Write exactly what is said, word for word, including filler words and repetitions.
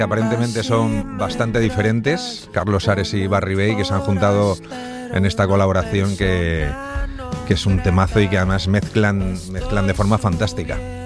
Aparentemente son bastante diferentes, Carlos Ares y Barry Bay, que se han juntado en esta colaboración que, que es un temazo y que además mezclan, mezclan de forma fantástica.